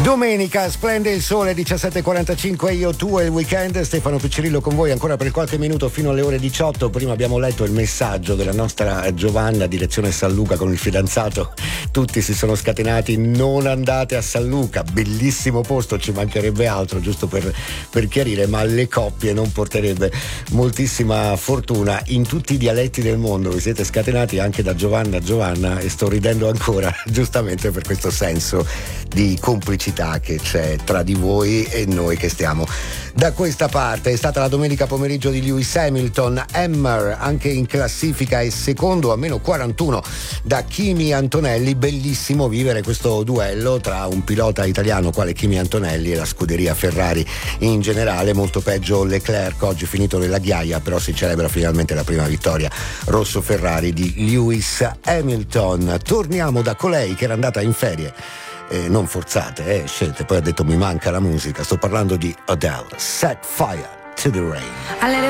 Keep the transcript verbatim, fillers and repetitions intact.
Domenica, splende il sole, diciassette e quarantacinque, io, tu e il weekend. Stefano Piccirillo con voi ancora per qualche minuto fino alle ore diciotto. Prima abbiamo letto il messaggio della nostra Giovanna, direzione San Luca con il fidanzato. Tutti si sono scatenati, non andate a San Luca, bellissimo posto, ci mancherebbe altro, giusto per, per chiarire, ma alle coppie non porterebbe moltissima fortuna. In tutti i dialetti del mondo vi siete scatenati, anche da Giovanna a Giovanna, e sto ridendo ancora, giustamente per questo senso di complicità che c'è tra di voi e noi che stiamo da questa parte. È stata la domenica pomeriggio di Lewis Hamilton. Hammer anche in classifica è secondo a meno quarantuno da Kimi Antonelli. Bellissimo vivere questo duello tra un pilota italiano quale Kimi Antonelli e la scuderia Ferrari in generale. Molto peggio Leclerc, oggi finito nella ghiaia, però si celebra finalmente la prima vittoria rosso Ferrari di Lewis Hamilton. Torniamo da colei che era andata in ferie, Eh, non forzate, eh, scelte. Poi ha detto mi manca la musica. Sto parlando di Adele, Set Fire to the Rain.